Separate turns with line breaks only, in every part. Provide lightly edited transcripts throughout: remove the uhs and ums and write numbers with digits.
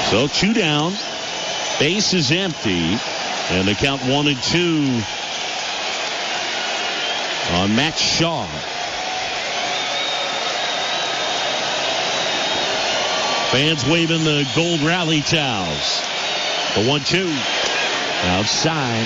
So 2 down. Base is empty. And the count 1-2 on Matt Shaw. Fans waving the gold rally towels. The 1-2 outside.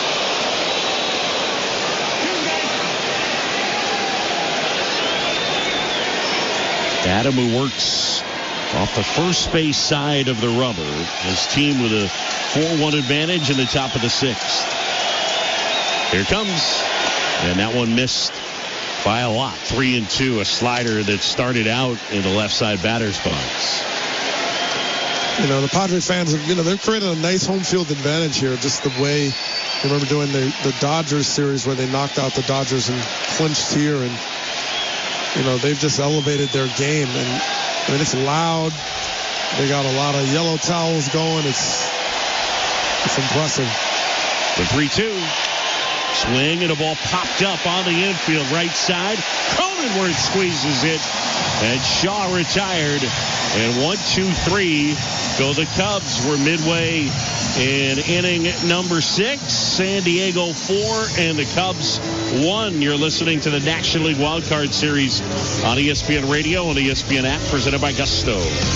Adam, who works off the first base side of the rubber. His team with a 4-1 advantage in the top of the 6th. Here comes. And that one missed by a lot. 3-2. A slider that started out in the left side batter's box.
You know, the Padre fans, they're creating a nice home field advantage here. Just the way, I remember doing the Dodgers series where they knocked out the Dodgers and clinched here. And, they've just elevated their game. And, it's loud. They got a lot of yellow towels going. It's impressive.
The 3-2. Swing and a ball popped up on the infield right side. Cronenworth squeezes it. And Shaw retired. And 1-2-3 go the Cubs. We're midway in inning number 6. San Diego 4 and the Cubs 1. You're listening to the National League Wild Card Series on ESPN Radio and ESPN app, presented by Gusto.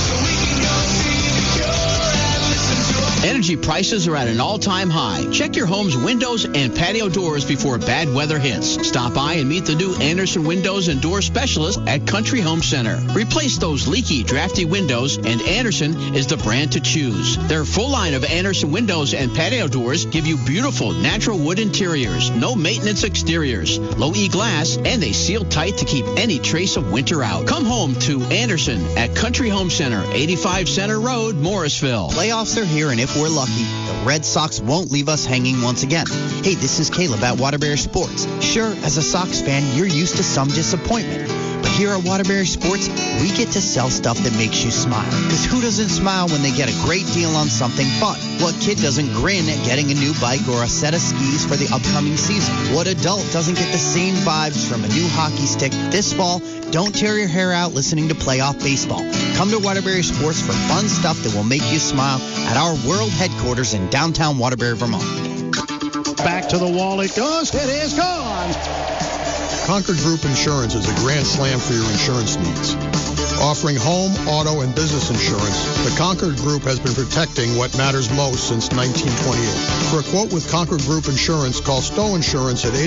Energy prices are at an all-time high. Check your home's windows and patio doors before bad weather hits. Stop by and meet the new Anderson Windows and Door Specialist at Country Home Center. Replace those leaky, drafty windows, and Anderson is the brand to choose. Their full line of Anderson windows and patio doors give you beautiful natural wood interiors, no maintenance exteriors, low E glass, and they seal tight to keep any trace of winter out. Come home to Anderson at Country Home Center, 85 Center Road, Morrisville.
Playoffs are here, and if we're lucky, the Red Sox won't leave us hanging once again. Hey, this is Caleb at Waterbury Sports. Sure, as a Sox fan, you're used to some disappointment. But here at Waterbury Sports, we get to sell stuff that makes you smile. Because who doesn't smile when they get a great deal on something fun? What kid doesn't grin at getting a new bike or a set of skis for the upcoming season? What adult doesn't get the same vibes from a new hockey stick this fall? Don't tear your hair out listening to playoff baseball. Come to Waterbury Sports for fun stuff that will make you smile at our world headquarters in downtown Waterbury, Vermont.
Back to the wall it goes. It is gone.
Concord Group Insurance is a grand slam for your insurance needs. Offering home, auto, and business insurance, the Concord Group has been protecting what matters most since 1928. For a quote with Concord Group Insurance, call Stowe Insurance at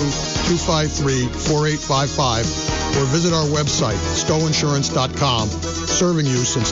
802-253-4855 or visit our website, stoweinsurance.com, serving you since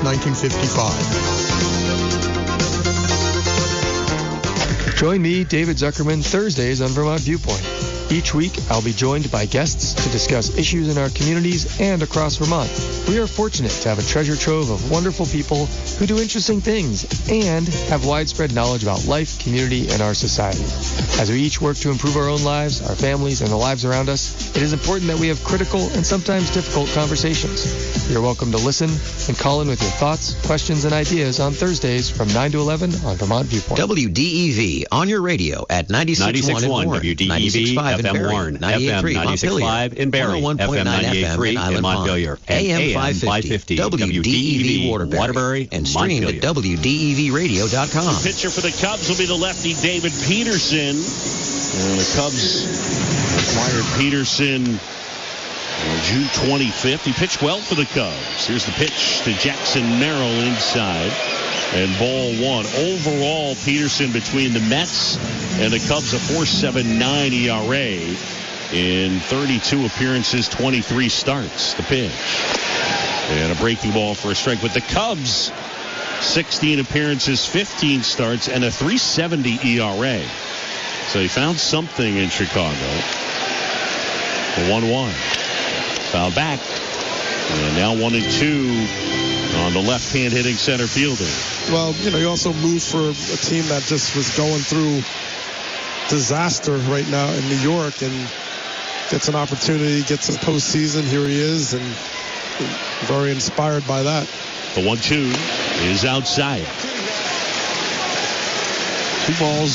1955.
Join me, David Zuckerman, Thursdays on Vermont Viewpoint. Each week, I'll be joined by guests to discuss issues in our communities and across Vermont. We are fortunate to have a treasure trove of wonderful people who do interesting things and have widespread knowledge about life, community, and our society. As we each work to improve our own lives, our families, and the lives around us, it is important that we have critical and sometimes difficult conversations. You're welcome to listen and call in with your thoughts, questions, and ideas on Thursdays from 9 to 11 on Vermont Viewpoint.
WDEV on your radio at 96.1 in Warren,
WDEV,
96.5
FM
in Barrie,
Warren,
98.3
FM 96.5 in Barrie, FM 98.3 in Montpelier,
AM 550, WDEV Waterbury, and stream at WDEVradio.com.
The pitcher for the Cubs will be the lefty David Peterson. And the Cubs acquired Peterson on June 25th. He pitched well for the Cubs. Here's the pitch to Jackson Merrill inside. And ball one. Overall, Peterson between the Mets and the Cubs, a 4.79 ERA in 32 appearances, 23 starts. The pitch. And a breaking ball for a strike. With the Cubs, 16 appearances, 15 starts, and a 3.70 ERA. So he found something in Chicago. The 1-1. Foul back. And now 1-2 on the left-hand hitting center fielder.
Well, he also moved for a team that just was going through disaster right now in New York and gets an opportunity, gets a postseason. Here he is, and very inspired by that.
The 1-2 is outside. 2 balls